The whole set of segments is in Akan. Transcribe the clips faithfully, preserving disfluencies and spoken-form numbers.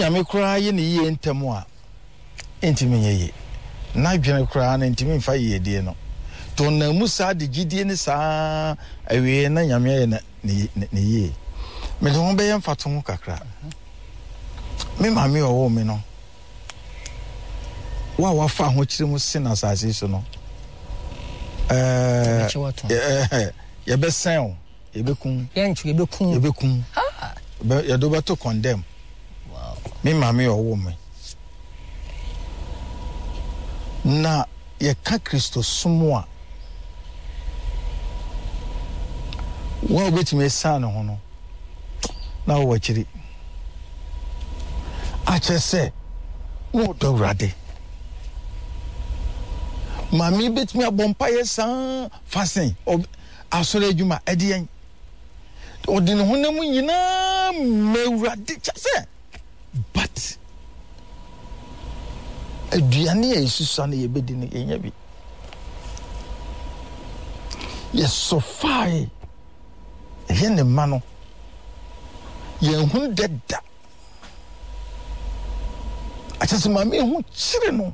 nyame kura ye ne ye ntemu a entimi ye na dwene kura na entimi mfa ye die no to na musa de gidie ne saa awie na nyame ye na ne ye me do be ye mfato ho kakra me ma me owo me no wa wa fa ho kire mu sin asase so no eh eh ye be sen o ye be kun ye nchu ye be kun ye be kun ah ye do ba to condemn wow me ma me owo me na ye ka Kristo sumo a wa obetime sa no ho no na wo chiri a chese wo do rade mami betime abompa ye san fasen asore adwuma edien odin ho na mu nyina mewrade chese but aduane ya isusa na ye bedi ne yenya bi ye sofai ye ne mano ye hu deda achase mami hu chire no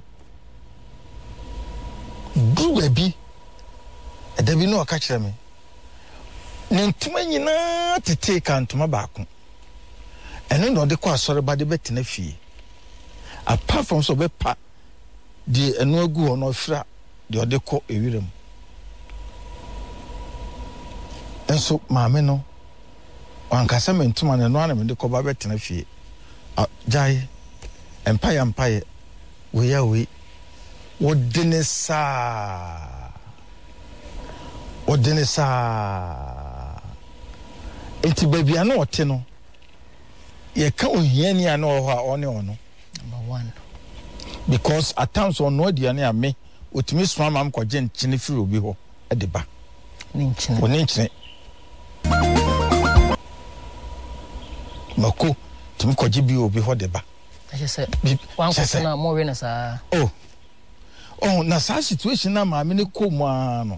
duwa bi edabi no aka kire me ne ntuma nyina tete ka ntuma baako eno no de kwa asore ba de betena fie apart from so be pa di eno agu ho no fra de ode ko ewirem enso maame no wankasa mentuma ne no ana me de ko ba betena fie jai empire empire we ya we wodinesa wodinesa enti babia na ote no ye ka ohiani ana o ha one ono number one because at times on no dia na me otimi so am ko je nchine firi obi ho e de ba ni nchine oni nchine mako timi ko je bi obi ho de ba I say one question na more na sa oh oh na sa situation na ma me ne ko mu ano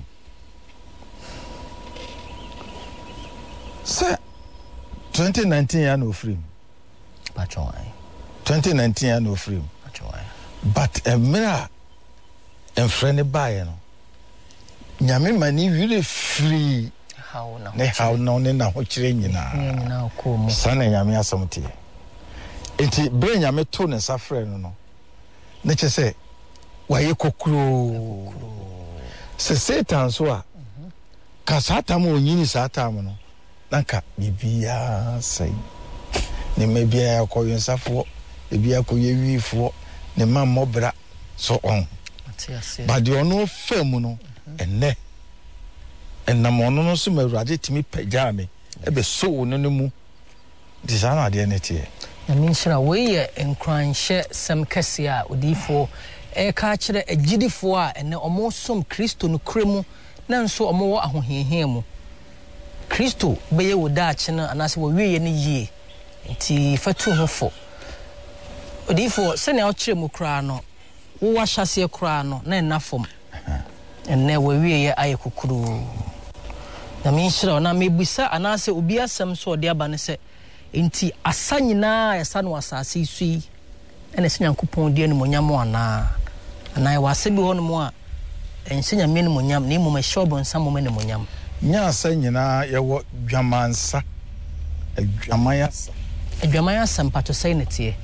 say twenty nineteen ya no free Pachoi twenty nineteen ya no free Pachoi but a mirror and friend buy no nyame mani really free how na ne how no ne na ho kire nyina nyina ko mu sana nyame asamte enti bre nyame to ne safre no no ne che se waye kokuro se Satan so a ka Satan mo nyini Satan no nanka bibia sai ne mebia akoyo nsafo ebia akoyo wifo ne mammobra so on but the ono fam no enne ennam ono no so mawurade timi pagya me ebe so no no mu disana de ne tie na minshira we ye enkranhye sem kase a odifo e ka kire agidifo a ene omo som Kristo no kremu na nso omo wo ahohehia mu Kristo beye wo daache na anase wo wiye ne yie nti fatu hofo odifo se na o kire mu kra no wo wa hyase kra no na enafom enne wo wiye aye kokuru na minshira na mebisa anase obi asem so ode aba ne se nti asanyina ya sanu asase isui ene senyankopon die ne monyam ana ana wa asebi ho no mo a ensenya me ne monyam ne moma shobo nsamo me ne monyam nya asanyina ye wo dwamansa adwamayasa adwamayasa mpato sai ne tie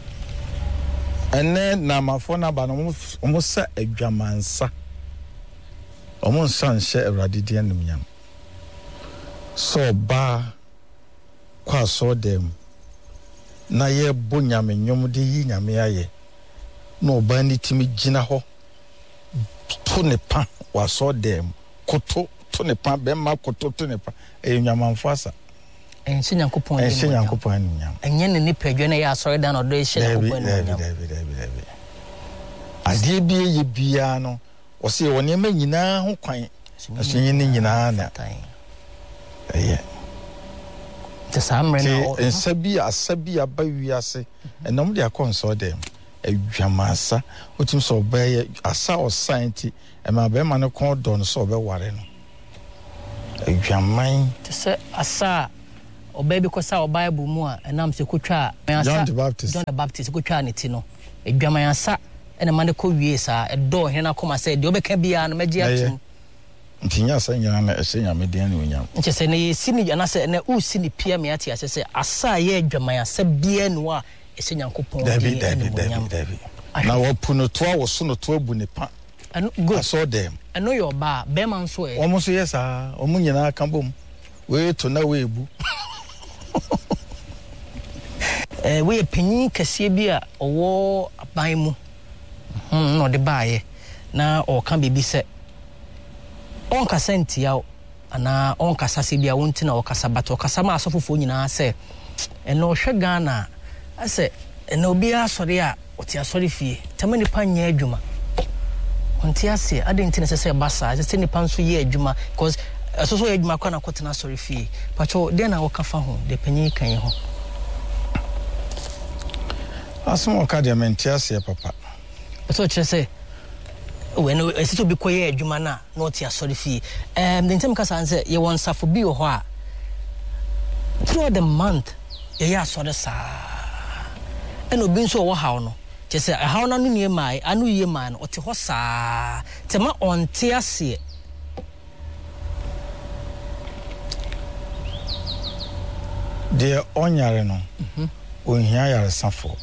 ene na mafo na ba no mo sa adwamansa omo nsan hye awrade die ne monyam so ba kwa so dem na ye bo nyame nyom de yi nyame aye no ba ni timi gina ho to ne pa wa so dem koto to ne pa be ma koto to ne pa e nyamanfo asa ense nyankopon ense nyankopon ni nyam enye ne nipadwe na ya asore dan odo ehye nyankopon ni nyam david david david ade bi ye bia no o se woni ma nyina ho kwan asunye ni nyina na eh the samre no ensabi asabi abawiase enom de akonso dem adwamasa otim so be asa osanti e ma be ma ne kon do no so be ware no adwaman te se asa oba bi kosa o Bible mu a enam se kotwa John the Baptist John the Baptist kotwa ne ti no edwamansa ena mane ko wie saa edo he na koma se de obeka bia no magi atum ntinya sanya na esenya median ni onyam nche se ne sini ana se ne u sini pia me ati ase se asa ye adwamansa bia no a esenya nkopon de David David David David na wo puno to a wo so no to abu ne pa anu go aso dem eno yo ba be man so e omo so yesa omo nyina ka bom we to na we ebu eh we panyin kase bi a owo aban mu hm no de baaye na o kan bibi se on kasa ntia ana on kasa se bia wonti na o kasa bato kasa ma asofofo nyina se eno hwe Ghana ase eno obi asori a oti asori fie tamani pa nya adwuma onti ase adenti na sese basa sese ni panso ye adwuma because so so ye adwuma kwa na kotena asori fie pacho de na wo kafa ho de panyin kan ho asmo ka de menti ase papa so chese when esito bi koye adwuma na no oti asori fie um the time kasa anse ye won safo bi ho a through the month ye ya asori sa eno obi nso wo hawo no chese hawo na no nie mai anu ye mai no oti ho sa tema onte ase de onyare no mhm ohia yare safo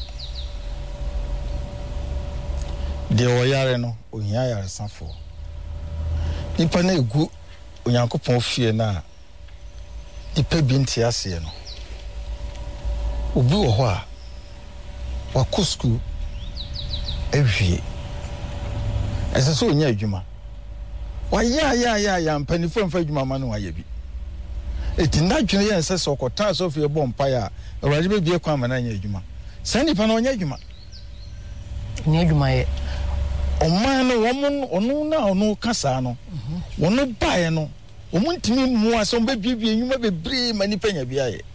de oyare no ohia yare safo nipa na egu onyankopon fie na nipa bi ntia ase no obi wo ho a wa kusku ewie ese so onya adwuma wa ya ya ya ya mpanifo mfa adwuma ma no wa ya bi eti na dwene ye nse so kwota so fie bo mpa ya awurade be bie kwa ma na nya adwuma sani pa na onya adwuma ni adwuma ye oman no womo onu na onu kasa no wono bae no omo ntimi mu aso be bie bie adwuma bebre mani panya bia ye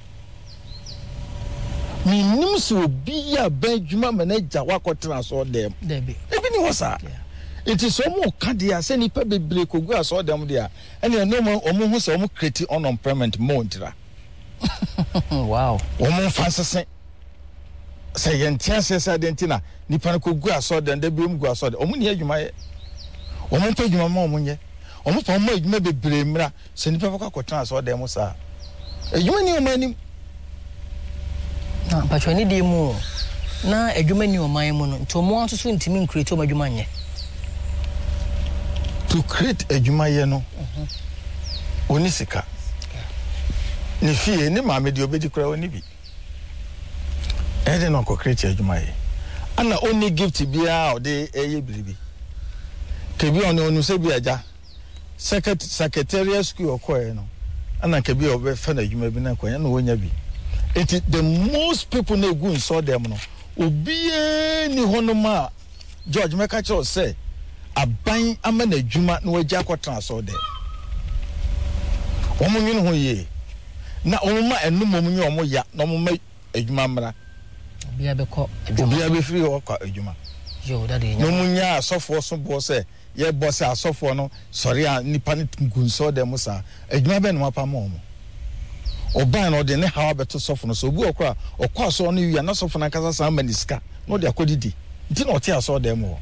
mi nim so bi ya ba adwuma manager wakotena so dem debi ebi ni hosa enti so mo ka dia se nipa bebre kogu aso dem dia ene no mo omo hu se omo create unemployment mo ntira wow omo fansese se yentia se se adentina nipa na kogu aso dem da bi omo gu aso dem omo ni adwuma ye omo pa adwuma ma omo nye omo pa omo adwuma bebre mra se nipa bakotena aso dem sa adwuma ni omo anim na pacho ni di mu na adwuma ni oman mu no nto mo anso so ntimi create o adwuma nye to create adwuma ye no mhm oni sika ni fie ni ma me di obedi kura oni bi e de no ko create adwuma ye ana oni gift bia o de eye biribi kebi oni onu se bi aja secretariat school okoye no ana kebi obe fa na adwuma bi na kwanya na wonya bi it the most people na go inside them no obiye ni honoma George Mekacho say aban amana adwuma na waji akotran so de omo nwene ho ye na omo ma enum omo nyi omo ya na omo ma adwuma mra obia be ko adwuma obia be free ho kwa adwuma yo that dey no munya asofo so bo say ye boss asofo no sorry a nipa ne gunso de musa adwuma be no mapa mo omo oban no de ne hawa beto sofo no so obu okra okwa so no wi na sofo na kasa sa maniska no de akodidi nti na ote aso de mo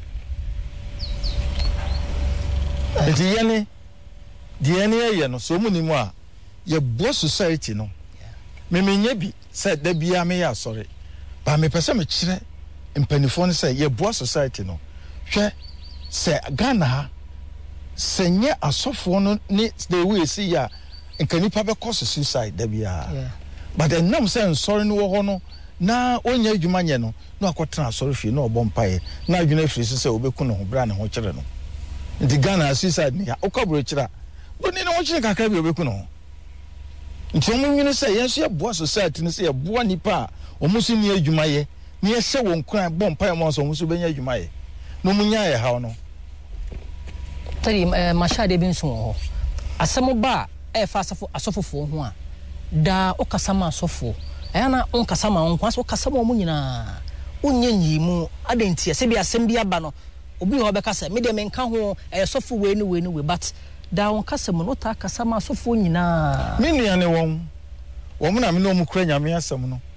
enti yene de yene ye no so mu ni mu a ye bo society no me menye bi se da bia me ya sorry ba me pese me kire mpanifo no se ye bo society no hwe se Ghana ha se nye asofo no ni the way see ya nkanipa be cause suicide da bia but the nam say sorry no wo ho no na onya adwuma nye no na akotena sorry fie na obom pae na adwuna firi se obeku no ho bra ne ho kire no ndi Ghana suicide ni okabro kira boni ne ho kire kakra bi obeku no nti omo nwene say yenso ye boa society ni say ye boa nipa omo so ni adwuma ye ni ye hye won kran bom pae mo so omo so benya adwuma ye no munya ye hawo no tari mashade bi nso ho asemo ba e fa asofo asofofo ho a da okasama asofo ayana onkasama onkwaso okasama omo nyina onye nyimu adentie se bi asem bi aba no obi ho be kasa me de me nka ho e sofo we ni we ni we but da onkasama no ta kasama asofo nyina me nua ne won wɔn na me no mu kura nyame asɛm no